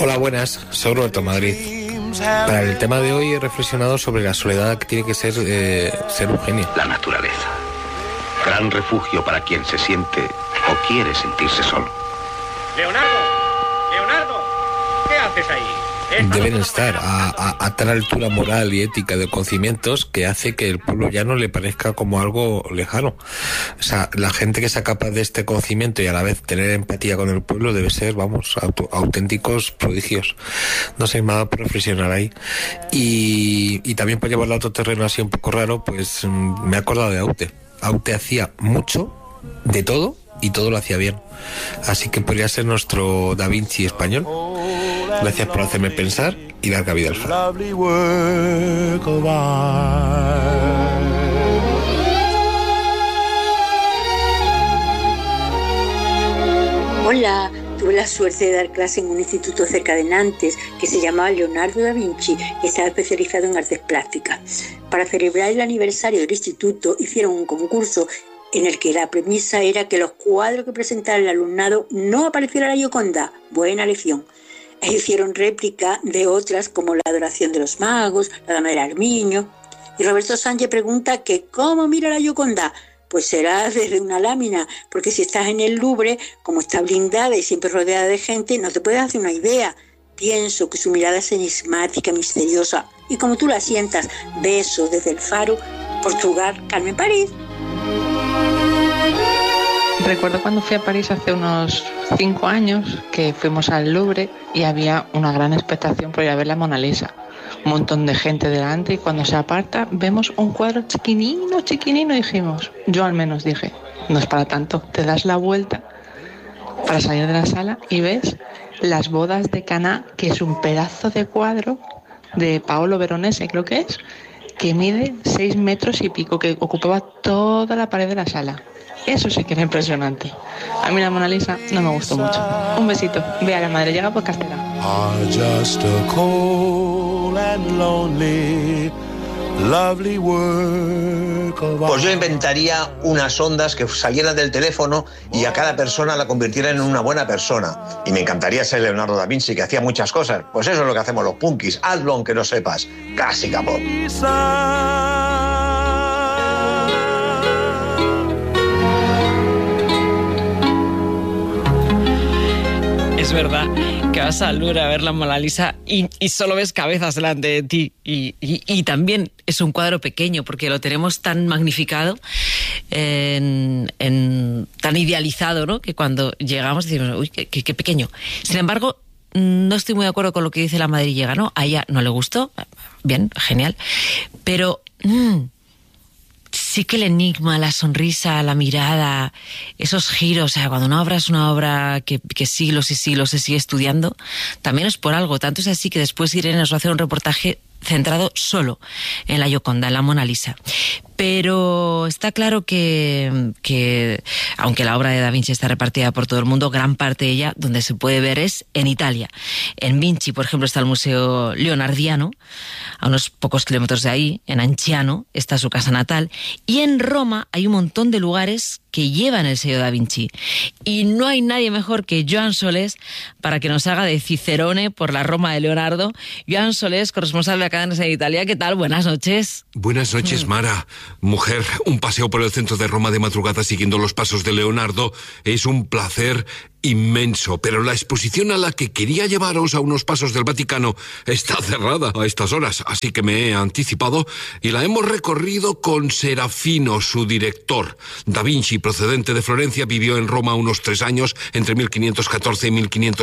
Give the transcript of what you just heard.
Hola, buenas, soy Roberto Madrid. Para el tema de hoy he reflexionado sobre la soledad que tiene que ser un genio. La naturaleza, gran refugio para quien se siente o quiere sentirse solo. Leonardo, ¿qué haces ahí? Deben estar a tal altura moral y ética de conocimientos que hace que el pueblo llano le parezca como algo lejano. O sea, la gente que sea capaz de este conocimiento y a la vez tener empatía con el pueblo debe ser, auténticos prodigios. No sé, nada por reflexionar ahí. Y también para llevarlo a otro terreno así un poco raro, pues me he acordado de Aute. Aute hacía mucho, de todo, y todo lo hacía bien. Así que podría ser nuestro Da Vinci español. Gracias por hacerme pensar y larga vida al faro. Hola, tuve la suerte de dar clase en un instituto cerca de Nantes que se llamaba Leonardo da Vinci y estaba especializado en artes plásticas. Para celebrar el aniversario del instituto hicieron un concurso en el que la premisa era que los cuadros que presentara el alumnado no apareciera la Gioconda. Buena lección. E hicieron réplica de otras como la Adoración de los Magos, la Dama del Armiño. Y Roberto Sánchez pregunta que ¿cómo mira la Gioconda? Pues será desde una lámina, porque si estás en el Louvre, como está blindada y siempre rodeada de gente, no te puedes hacer una idea. Pienso que su mirada es enigmática, misteriosa. Y como tú la sientas, beso desde el Faro, Portugal, Carmen París. Recuerdo cuando fui a París hace unos 5 años que fuimos al Louvre y había una gran expectación por ir a ver la Mona Lisa. Un montón de gente delante y cuando se aparta vemos un cuadro chiquinino y dijimos, yo al menos dije, no es para tanto. Te das la vuelta para salir de la sala y ves Las bodas de Caná, que es un pedazo de cuadro de Paolo Veronese, creo que es, que mide 6 metros y pico, que ocupaba toda la pared de la sala. Eso sí que era impresionante. A mí la Mona Lisa no me gustó mucho. Un besito. Vea, la madre llega por cartera. Pues yo inventaría unas ondas que salieran del teléfono y a cada persona la convirtieran en una buena persona. Y me encantaría ser Leonardo da Vinci, que hacía muchas cosas. Pues eso es lo que hacemos los punkis. Hazlo aunque no sepas. Clásica pop. Es verdad que vas al Louvre a ver la Mona Lisa y solo ves cabezas delante de ti. Y también es un cuadro pequeño porque lo tenemos tan magnificado, tan idealizado, ¿no? Que cuando llegamos decimos, uy, qué pequeño. Sin embargo, no estoy muy de acuerdo con lo que dice la madrillega, ¿no? A ella no le gustó. Bien, genial. Pero sí que el enigma, la sonrisa, la mirada, esos giros, o sea, cuando una obra es una obra que siglos y siglos se sigue estudiando, también es por algo. Tanto es así que después Irene nos va a hacer un reportaje centrado solo en la Gioconda, en la Mona Lisa. Pero está claro que aunque la obra de Da Vinci está repartida por todo el mundo, gran parte de ella donde se puede ver es en Italia. En Vinci, por ejemplo, está el Museo Leonardiano, a unos pocos kilómetros de ahí, en Anciano, está su casa natal, y en Roma hay un montón de lugares que llevan el sello Da Vinci. Y no hay nadie mejor que Joan Solés para que nos haga de Cicerone por la Roma de Leonardo. Joan Solés, corresponsal de Cadenas en Italia. ¿Qué tal? Buenas noches. Buenas noches, Mara. Mujer, un paseo por el centro de Roma de madrugada siguiendo los pasos de Leonardo es un placer inmenso, pero la exposición a la que quería llevaros a unos pasos del Vaticano está cerrada a estas horas, así que me he anticipado y la hemos recorrido con Serafino, su director. Da Vinci, procedente de Florencia, vivió en Roma unos 3 años, entre 1514 y 1500